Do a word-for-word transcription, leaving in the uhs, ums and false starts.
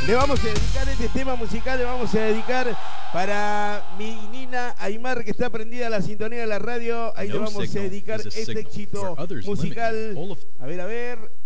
Le vamos a dedicar este tema musical, le vamos a dedicar para mi Nina Aymar, que está prendida a la sintonía de la radio. Ahí le vamos a dedicar este éxito musical. A ver, a ver.